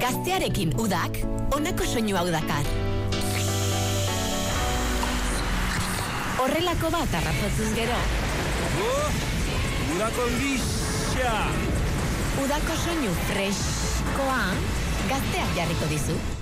Gaztearekin udak, honako soinu hau dakar. Horrelako bat arrazotzuz gero. Udako gisa! Udako soinu freskoa, gazteak jarriko dizu.